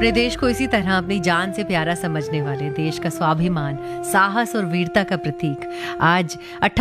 अपने देश को इसी तरह अपनी जान से प्यारा समझने वाले, देश का स्वाभिमान, साहस और वीरता का प्रतीक, आज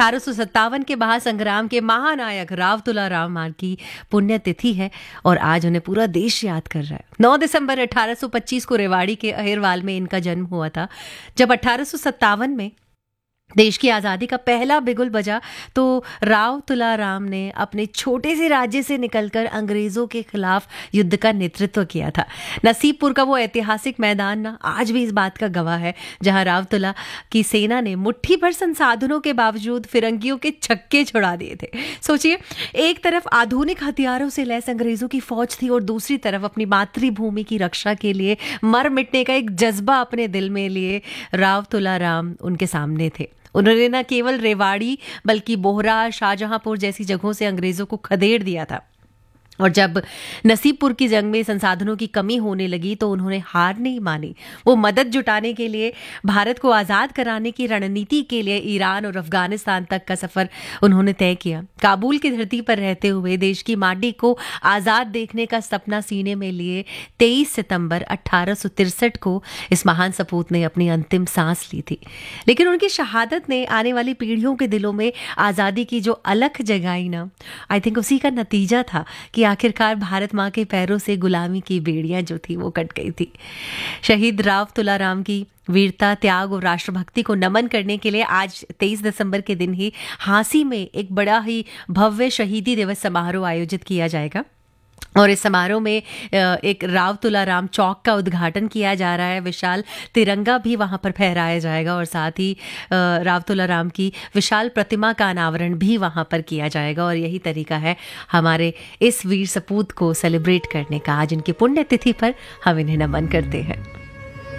1857 के महासंग्राम के महानायक राव तुलाराम की पुण्यतिथि है और आज उन्हें पूरा देश याद कर रहा है। 9 दिसंबर 1825 को रेवाड़ी के अहिरवाल में इनका जन्म हुआ था। जब 1857 में देश की आज़ादी का पहला बिगुल बजा तो राव तुलाराम ने अपने छोटे से राज्य से निकलकर अंग्रेज़ों के खिलाफ युद्ध का नेतृत्व किया था। नसीबपुर का वो ऐतिहासिक मैदान ना आज भी इस बात का गवाह है, जहां राव तुला की सेना ने मुट्ठी भर संसाधनों के बावजूद फिरंगियों के छक्के छुड़ा दिए थे। सोचिए, एक तरफ आधुनिक हथियारों से लैस अंग्रेज़ों की फौज थी और दूसरी तरफ अपनी मातृभूमि की रक्षा के लिए मर मिटने का एक जज्बा अपने दिल में लिए राव तुलाराम उनके सामने थे। उन्होंने न केवल रेवाड़ी बल्कि बोहरा, शाहजहांपुर जैसी जगहों से अंग्रेजों को खदेड़ दिया था। और जब नसीबपुर की जंग में संसाधनों की कमी होने लगी तो उन्होंने हार नहीं मानी। वो मदद जुटाने के लिए, भारत को आज़ाद कराने की रणनीति के लिए ईरान और अफगानिस्तान तक का सफ़र उन्होंने तय किया। काबुल की धरती पर रहते हुए देश की माटी को आज़ाद देखने का सपना सीने में लिए 23 सितंबर 1863 को इस महान सपूत ने अपनी अंतिम सांस ली थी। लेकिन उनकी शहादत ने आने वाली पीढ़ियों के दिलों में आज़ादी की जो अलख जगाई ना, आई थिंक उसी का नतीजा था कि आखिरकार भारत माँ के पैरों से गुलामी की बेड़ियां जो थी वो कट गई थी। शहीद राव तुलाराम की वीरता, त्याग और राष्ट्रभक्ति को नमन करने के लिए आज 23 दिसंबर के दिन ही हांसी में एक बड़ा ही भव्य शहीदी दिवस समारोह आयोजित किया जाएगा और इस समारोह में एक राव तुलाराम चौक का उद्घाटन किया जा रहा है। विशाल तिरंगा भी वहां पर फहराया जाएगा और साथ ही राव तुलाराम की विशाल प्रतिमा का अनावरण भी वहां पर किया जाएगा। और यही तरीका है हमारे इस वीर सपूत को सेलिब्रेट करने का। आज इनकी पुण्यतिथि पर हम इन्हें नमन करते हैं।